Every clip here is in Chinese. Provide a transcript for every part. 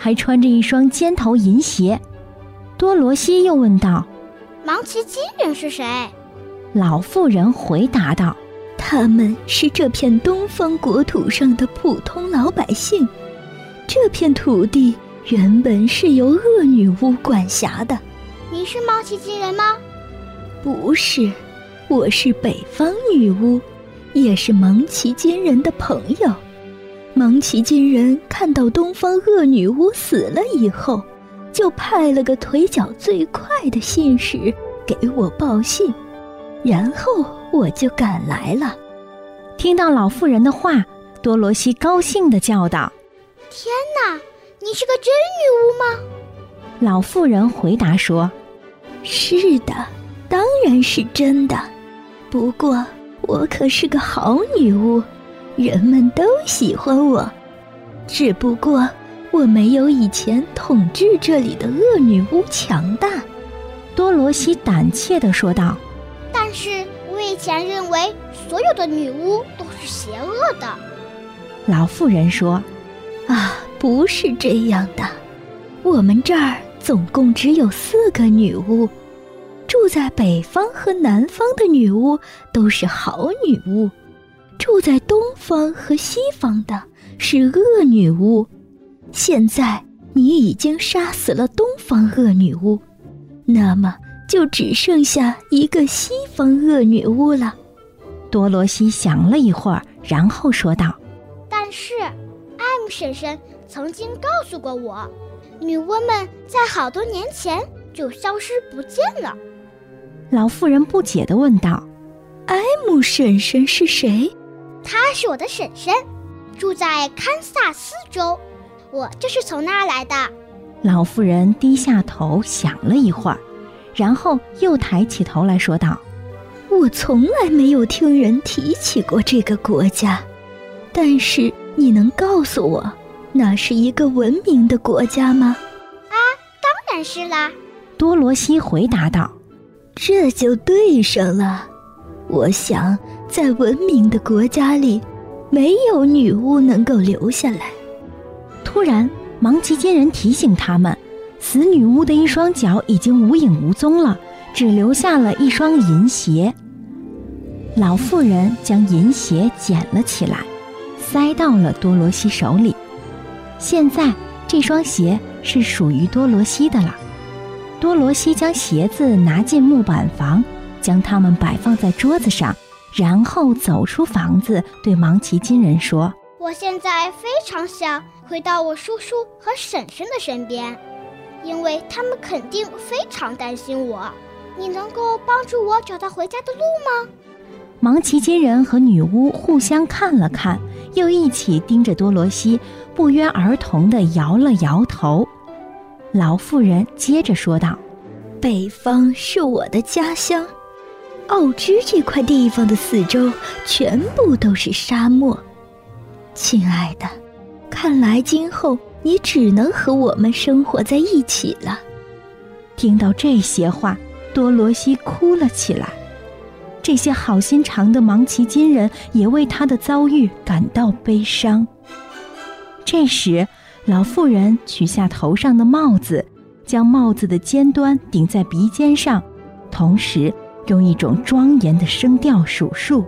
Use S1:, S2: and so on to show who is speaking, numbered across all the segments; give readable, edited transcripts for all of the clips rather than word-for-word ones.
S1: 还穿着一双尖头银鞋。多罗西又问道：
S2: 芒奇金人是谁？
S1: 老妇人回答道：
S3: 他们是这片东方国土上的普通老百姓，这片土地原本是由恶女巫管辖的。
S2: 你是芒奇金人吗？
S3: 不是，我是北方女巫，也是芒奇金人的朋友。芒奇金人看到东方恶女巫死了以后，就派了个腿脚最快的信使给我报信，然后我就赶来了。
S1: 听到老妇人的话，多罗西高兴地叫道：
S2: 天哪，你是个真女巫吗？
S1: 老妇人回答说：
S3: 是的，当然是真的。不过我可是个好女巫，人们都喜欢我。只不过我没有以前统治这里的恶女巫强大。
S1: 多罗西胆怯地说道：
S2: 但是我以前认为所有的女巫都是邪恶的。
S1: 老妇人说：
S3: 不是这样的，我们这儿总共只有4个女巫，住在北方和南方的女巫都是好女巫，住在东方和西方的是恶女巫。现在你已经杀死了东方恶女巫，那么就只剩下一个西方恶女巫了。
S1: 多罗西想了一会儿，然后说道：
S2: 但是艾姆婶婶曾经告诉过我，女巫们在好多年前就消失不见了。
S1: 老妇人不解地问道：
S3: 艾姆婶婶是谁？
S2: 她是我的婶婶，住在堪萨斯州，我就是从那儿来的。
S1: 老妇人低下头想了一会儿，然后又抬起头来说道：
S3: 我从来没有听人提起过这个国家，但是你能告诉我，那是一个文明的国家吗？
S2: 当然是啦。
S1: 多罗西回答道：
S3: 这就对上了。我想在文明的国家里，没有女巫能够留下来。
S1: 突然，芒奇金人提醒他们，死女巫的一双脚已经无影无踪了，只留下了一双银鞋。老妇人将银鞋捡了起来，塞到了多罗西手里。现在这双鞋是属于多罗西的了。多罗西将鞋子拿进木板房，将它们摆放在桌子上，然后走出房子，对芒奇金人说：
S2: 我现在非常想回到我叔叔和婶婶的身边，因为他们肯定非常担心我。你能够帮助我找到回家的路吗？
S1: 芒奇金人和女巫互相看了看，又一起盯着多罗西，不约而同地摇了摇头。老妇人接着说道：
S3: 北方是我的家乡，奥芝这块地方的四周全部都是沙漠。亲爱的，看来今后你只能和我们生活在一起了。
S1: 听到这些话，多罗西哭了起来。这些好心肠的芒奇金人也为他的遭遇感到悲伤。这时，老妇人取下头上的帽子，将帽子的尖端顶在鼻尖上，同时用一种庄严的声调数数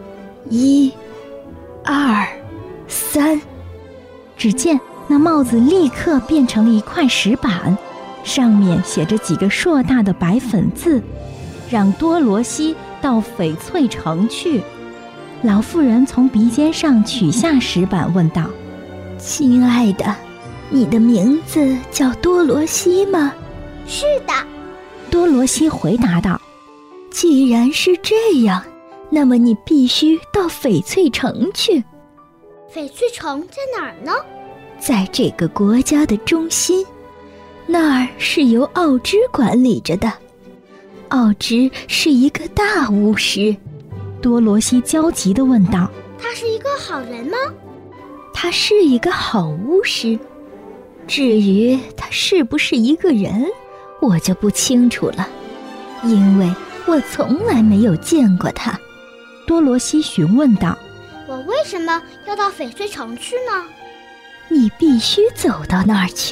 S1: ：1、2、3。只见那帽子立刻变成了一块石板，上面写着几个硕大的白粉字：让多罗西到翡翠城去。老妇人从鼻尖上取下石板，问道：
S3: 亲爱的，你的名字叫多罗西吗？
S2: 是的。
S1: 多罗西回答道：
S3: 既然是这样，那么你必须到翡翠城去。
S2: 翡翠城在哪儿呢？
S3: 在这个国家的中心，那儿是由奥芝管理着的。奥芝是一个大巫师。
S1: 多罗西焦急地问道：
S2: 他是一个好人吗？
S3: 他是一个好巫师，至于他是不是一个人，我就不清楚了，因为我从来没有见过他。
S1: 多罗西询问道：
S2: 我为什么要到翡翠城去呢？
S3: 你必须走到那儿去。